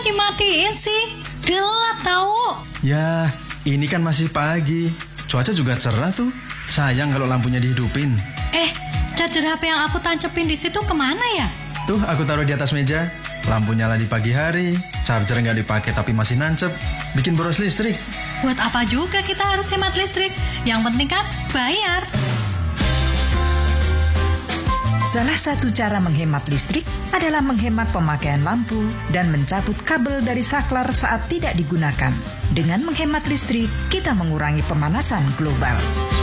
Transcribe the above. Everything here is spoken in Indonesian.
dimatiin sih? Gelap tahu. Ya, ini kan masih pagi. Cuaca juga cerah tuh. Sayang kalau lampunya dihidupin. Charger HP yang aku tancepin di situ kemana ya? Tuh, aku taruh di atas meja. Lampu nyala di pagi hari. Charger nggak dipakai tapi masih nancep. Bikin boros listrik. Buat apa juga kita harus hemat listrik? Yang penting kan bayar. Salah satu cara menghemat listrik adalah menghemat pemakaian lampu dan mencabut kabel dari saklar saat tidak digunakan. Dengan menghemat listrik, kita mengurangi pemanasan global.